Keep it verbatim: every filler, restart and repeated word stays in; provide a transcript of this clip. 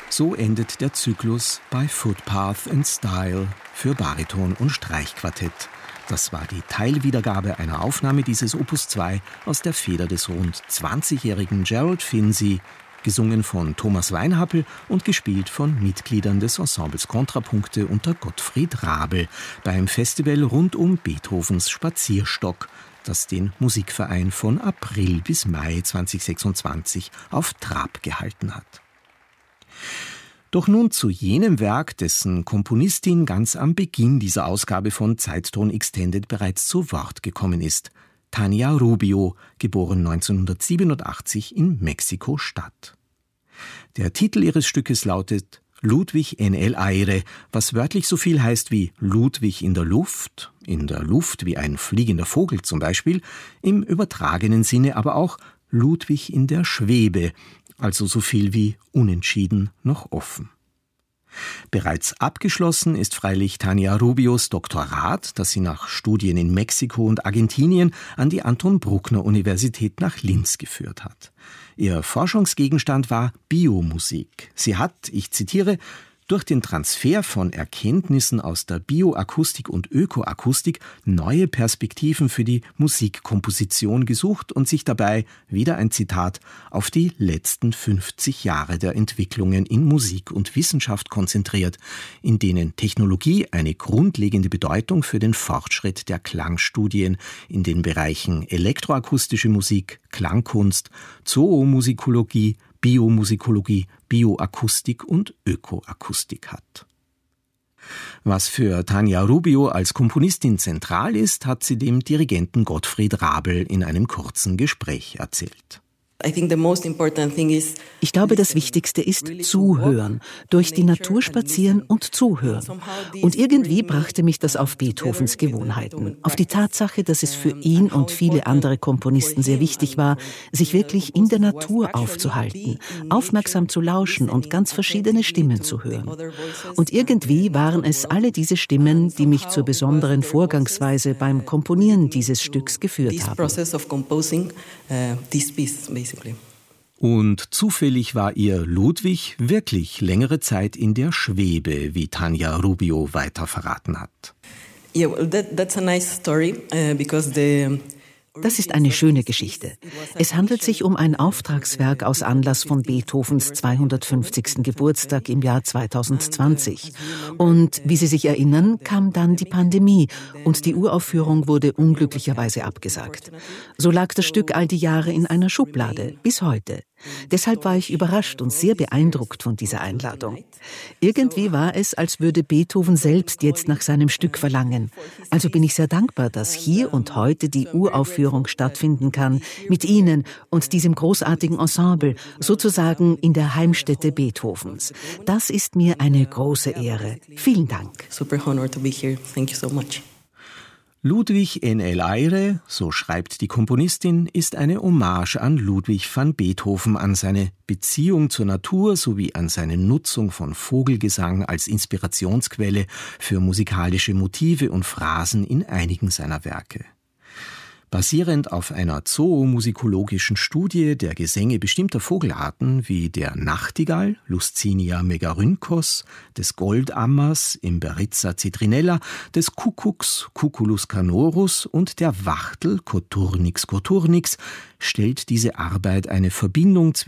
So endet der Zyklus bei Footpath and Style für Bariton und Streichquartett. Das war die Teilwiedergabe einer Aufnahme dieses Opus zwei aus der Feder des rund zwanzigjährigen Gerald Finzi, gesungen von Thomas Weinhappel und gespielt von Mitgliedern des Ensembles Kontrapunkte unter Gottfried Rabel beim Festival rund um Beethovens Spazierstock, das den Musikverein von April bis Mai zweitausendsechsundzwanzig auf Trab gehalten hat. Doch nun zu jenem Werk, dessen Komponistin ganz am Beginn dieser Ausgabe von Zeitton Extended bereits zu Wort gekommen ist. Tania Rubio, geboren neunzehnhundertsiebenundachtzig in Mexiko-Stadt. Der Titel ihres Stückes lautet Ludwig en el aire, was wörtlich so viel heißt wie Ludwig in der Luft, in der Luft wie ein fliegender Vogel zum Beispiel, im übertragenen Sinne aber auch Ludwig in der Schwebe, also so viel wie unentschieden noch offen. Bereits abgeschlossen ist freilich Tania Rubios Doktorat, das sie nach Studien in Mexiko und Argentinien an die Anton-Bruckner-Universität nach Linz geführt hat. Ihr Forschungsgegenstand war Biomusik. Sie hat, ich zitiere, durch den Transfer von Erkenntnissen aus der Bioakustik und Ökoakustik neue Perspektiven für die Musikkomposition gesucht und sich dabei, wieder ein Zitat, auf die letzten fünfzig Jahre der Entwicklungen in Musik und Wissenschaft konzentriert, in denen Technologie eine grundlegende Bedeutung für den Fortschritt der Klangstudien in den Bereichen elektroakustische Musik, Klangkunst, Zoomusikologie, Biomusikologie, Bioakustik und Ökoakustik hat. Was für Tania Rubio als Komponistin zentral ist, hat sie dem Dirigenten Gottfried Rabel in einem kurzen Gespräch erzählt. Ich glaube, das Wichtigste ist zuhören, durch die Natur spazieren und zuhören. Und irgendwie brachte mich das auf Beethovens Gewohnheiten, auf die Tatsache, dass es für ihn und viele andere Komponisten sehr wichtig war, sich wirklich in der Natur aufzuhalten, aufmerksam zu lauschen und ganz verschiedene Stimmen zu hören. Und irgendwie waren es alle diese Stimmen, die mich zur besonderen Vorgangsweise beim Komponieren dieses Stücks geführt haben. Und zufällig war ihr Ludwig wirklich längere Zeit in der Schwebe, wie Tania Rubio weiter verraten hat. Das ist eine schöne Geschichte. Es handelt sich um ein Auftragswerk aus Anlass von Beethovens zweihundertfünfzigsten Geburtstag im Jahr zweitausendzwanzig. Und wie Sie sich erinnern, kam dann die Pandemie und die Uraufführung wurde unglücklicherweise abgesagt. So lag das Stück all die Jahre in einer Schublade, bis heute. Deshalb war ich überrascht und sehr beeindruckt von dieser Einladung. Irgendwie war es, als würde Beethoven selbst jetzt nach seinem Stück verlangen. Also bin ich sehr dankbar, dass hier und heute die Uraufführung stattfinden kann, mit Ihnen und diesem großartigen Ensemble, sozusagen in der Heimstätte Beethovens. Das ist mir eine große Ehre. Vielen Dank. Super honored to be here. Thank you so much. Ludwig en el aire, so schreibt die Komponistin, ist eine Hommage an Ludwig van Beethoven, an seine Beziehung zur Natur sowie an seine Nutzung von Vogelgesang als Inspirationsquelle für musikalische Motive und Phrasen in einigen seiner Werke. Basierend auf einer zoomykologischen Studie der Gesänge bestimmter Vogelarten wie der Nachtigall, Luscinia megarynchos, des Goldammers, Imberitza citrinella, des Kuckucks, Cuculus canorus und der Wachtel, Coturnix coturnix, stellt diese Arbeit eine Verbindung zwischen